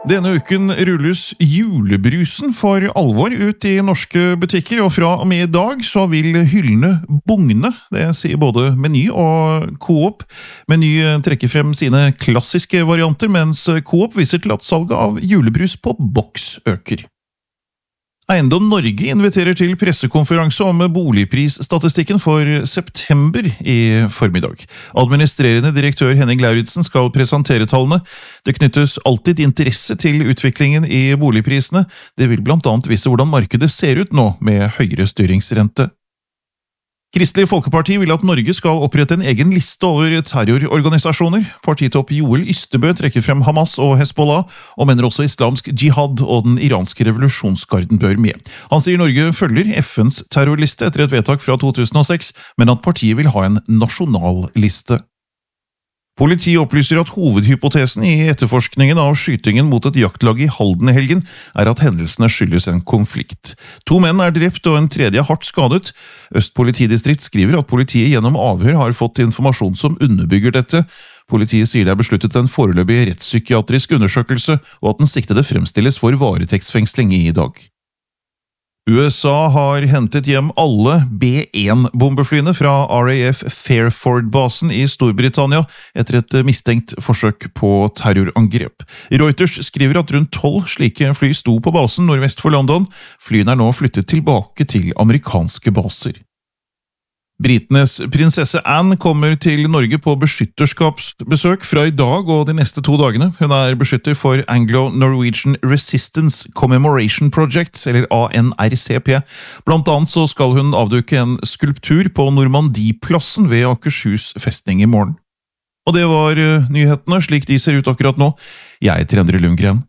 Denne uken rulles julebrusen for alvor ut i norske butikker, og fra og med i dag så vil hyllene bugne. Det sier både Meny og Coop. Meny trekker frem sine klassiske varianter, mens Coop viser til at salget av julebrus på boks øker. Eiendom Norge inviterer til pressekonferanse om boligprisstatistikken for september i formiddag. Administrerende direktør Henning Lauritsen skal presentere tallene. Det knyttes alltid interesse til utviklingen i boligprisene. Det vil blant annet vise hvordan markedet ser ut nå med høyere styringsrente. Kristelig Folkeparti vil at Norge skal opprette en egen liste over terrororganisasjoner. Partitopp Joel Ystebø trekker frem Hamas og Hezbollah, og mener også islamsk jihad og den iranske revolusjonsgarden bør med. Han sier Norge følger FNs terrorliste etter et vedtak fra 2006, men at partiet vil ha en nasjonal liste. Politiet opplyser at hovedhypotesen i etterforskningen av skytingen mot et jaktlag i Halden i helgen er at hendelsene skyldes en konflikt. 2 menn er drept og en tredje er hardt skadet. Øst politidistrikt skriver at politiet gjennom avhør har fått informasjon som underbygger dette. Politiet sier det er besluttet en foreløpig rettspsykiatrisk undersøkelse, og at den siktede fremstilles for varetektsfengsling i dag. USA har hentet hjem alle B-1-bombeflyene fra RAF Fairford-basen i Storbritannia etter et mistenkt forsøk på terrorangrep. Reuters skriver at rundt 12 slike fly sto på basen nordvest for London. Flyene er nå flyttet tilbake til amerikanske baser. Britenes prinsesse Anne kommer til Norge på beskytterskapsbesøk fra i dag og de neste 2 dagene. Hun er beskytter for Anglo-Norwegian Resistance Commemoration Project, eller ANRCP. Blant annet så skal hun avduke en skulptur på Normandieplassen ved Akershus festning i morgen. Og det var nyhetene, slik de ser ut akkurat nå. Jeg heter Endre Lundgren.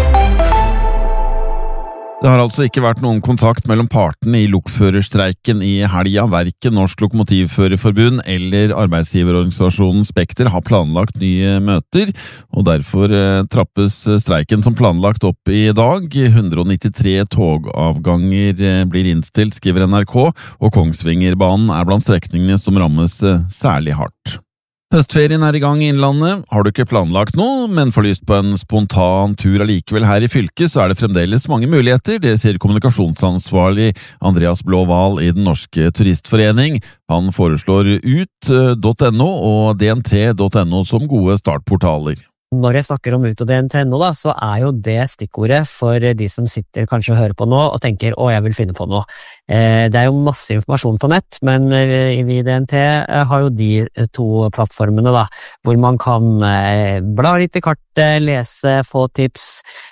Det har altså ikke vært noen kontakt mellom partene i lokførerstreiken i helga. Verken Norsk Lokomotivførerforbund eller arbeidsgiverorganisasjonen Spekter har planlagt nye møter, og derfor trappes streiken som planlagt opp i dag. 193 togavganger blir innstilt, skriver NRK, og Kongsvingerbanen er blant strekningene som rammes særlig hardt. Høstferien er i gang i Innlandet. Har du ikke planlagt noe, men får lyst på en spontan tur allikevel her i fylket, så er det fremdeles mange muligheter, det sier kommunikasjonsansvarlig Andreas Blåval i Den Norske Turistforening. Han foreslår ut.no og dnt.no som gode startportaler. Når jeg snakker om ut.no da, så er jo det stikkordet for de som sitter kanskje og hører på nå og tenker, jeg vil finne på noe. Det er jo masse informasjon på nett, men vi i DNT har jo de 2 plattformene da, hvor man kan bla litt i kartet, lese, få tips,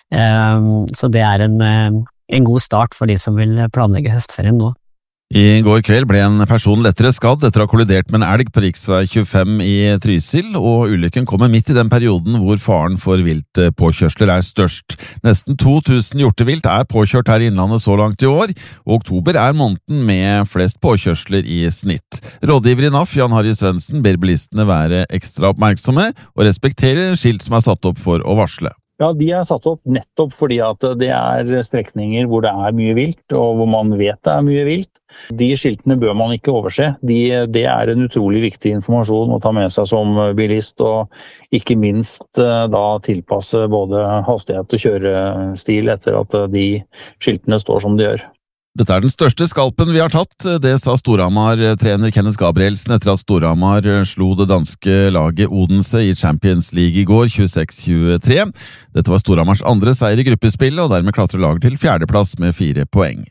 så det er en god start for de som vil planlegge høstferien nå. I går kveld ble en person lettere skadd etter å ha kollidert med en elg på riksvei 25 i Trysil, og ulykken kommer midt i den perioden hvor faren for viltpåkjørsler er størst. Nesten 2000 hjortevilt er påkjørt her i Innlandet så langt i år, og oktober er måneden med flest påkjørsler i snitt. Rådgiver i NAF, Jan Harry Svendsen, ber bilistene være ekstra oppmerksomme og respektere skilt som er satt opp for å varsle. Ja, de er satt opp nettopp fordi at det er strekninger hvor det er mye vilt, og hvor man vet det er mye vilt. De skiltene bør man ikke overse. Det er en utrolig viktig informasjon å ta med seg som bilist, og ikke minst da tilpasse både hastighet og kjørestil etter at de skiltene står som de gjør. Dette er den største skalpen vi har tatt, det sa Storhamar-trener Kenneth Gabrielsen etter at Storhamar slo det danske laget Odense i Champions League i går, 26-23. Dette var Storhamars andre seier i gruppespillet, og dermed klatrer laget til 4. plass med 4 poeng.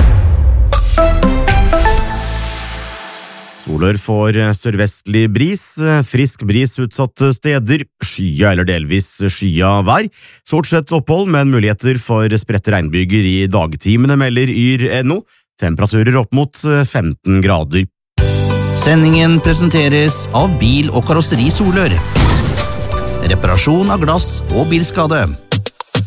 Solør får sørvestlig bris, frisk bris utsatte steder, skya eller delvis skya vær. Stort sett opphold, men muligheter for spredte regnbyger i dagtimene, melder Yr.no. Temperaturer opp mot 15 grader. Sendingen presenteres av Bil- og Karosseri Solør. Reparasjon av glass og bilskade.